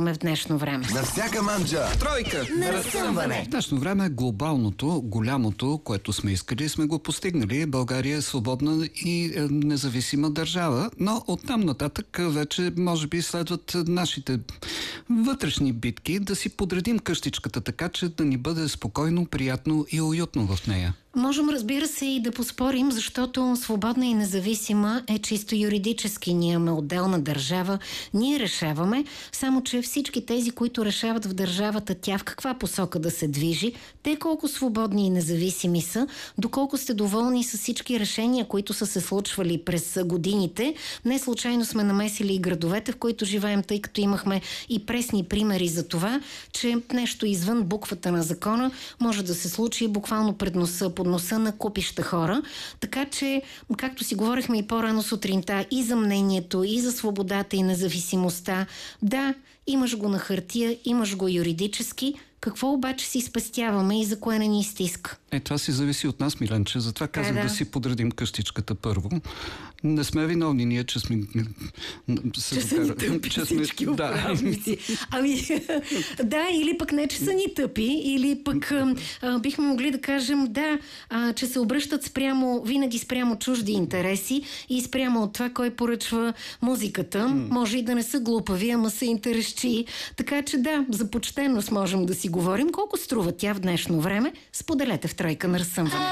разсъмваме в днешно време? На всяка манджа. Тройка на разсъмване. В днешно време глобалното, голямото, което сме искали, сме го постигнали. България е свободна и независима държава, но оттам нататък вече може би следват нашите вътрешни битки да си подредим къщичката така, че да ни бъде спокойно, приятно и уютно в нея. Можем, разбира се, и да поспорим, защото свободна и независима е чисто юридически. Ние имаме отделна държава, ние решаваме, само че всички тези, които решават в държавата тя в каква посока да се движи, те колко свободни и независими са, доколко сте доволни с всички решения, които са се случвали през годините. Не случайно сме намесили и градовете, в които живеем, тъй като имахме и пресни примери за това, че нещо извън буквата на закона може да се случи буквално пред носа, под носа на купища хора. Така че, както си говорихме и по-рано сутринта, и за мнението, и за свободата и независимостта, да, имаш го на хартия, имаш го юридически. Какво обаче си спестяваме и за кое не ни стиска? Това си зависи от нас, Миленче. Затова казах да си подредим къщичката първо. Не сме виновни ние, че сме... Че са ни тъпи всички управници. Да, или пък не, че са ни тъпи, или пък бихме могли да кажем че се обръщат винаги спрямо чужди интереси и спрямо от това, кой поръчва музиката. Може и да не са глупави, ама са интересчи. Така че за почтеност можем да си говорим. Колко струва тя в днешно време? Споделете в Тройка на разсъмване.